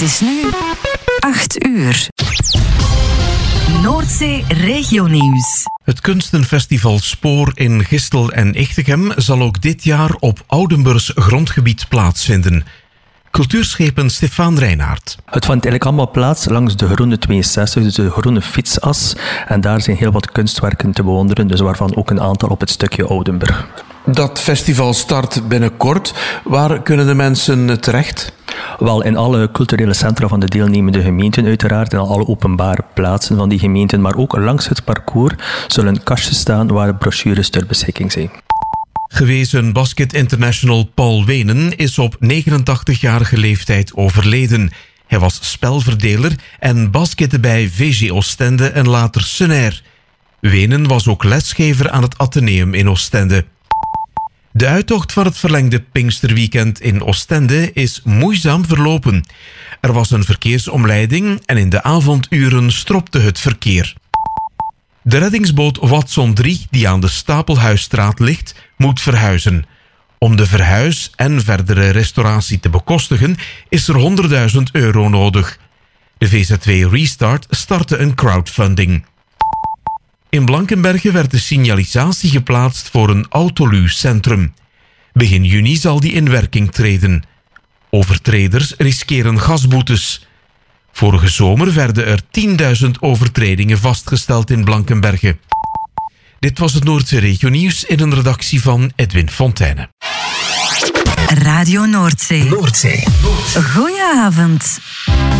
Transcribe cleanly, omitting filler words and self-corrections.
is nu 8 uur. Noordzee Regionieuws. Het kunstenfestival Spoor in Gistel en Echtegem zal ook dit jaar op Oudenburgs grondgebied plaatsvinden. Cultuurschepen Stefan Reinaert. Het vindt eigenlijk allemaal plaats langs de Groene 62, dus de groene fietsas. En daar zijn heel wat kunstwerken te bewonderen, dus waarvan ook een aantal op het stukje Oudenburg. Dat festival start binnenkort. Waar kunnen de mensen terecht? Wel, in alle culturele centra van de deelnemende gemeenten uiteraard, en alle openbare plaatsen van die gemeenten, maar ook langs het parcours zullen kastjes staan waar brochures ter beschikking zijn. Gewezen basket international Paul Wenen is op 89-jarige leeftijd overleden. Hij was spelverdeler en baskette bij VG Oostende en later Senair. Wenen was ook lesgever aan het Atheneum in Oostende. De uittocht van het verlengde Pinksterweekend in Oostende is moeizaam verlopen. Er was een verkeersomleiding en in de avonduren stropte het verkeer. De reddingsboot Watson 3, die aan de Stapelhuisstraat ligt, moet verhuizen. Om de verhuis en verdere restauratie te bekostigen is er €100.000 nodig. De VZW Restart startte een crowdfunding. In Blankenberge werd de signalisatie geplaatst voor een autoluw-centrum. Begin juni zal die in werking treden. Overtreders riskeren gasboetes. Vorige zomer werden er 10.000 overtredingen vastgesteld in Blankenberge. Dit was het Noordzee Regionieuws in een redactie van Edwin Fontijne. Radio Noordzee. Goedenavond.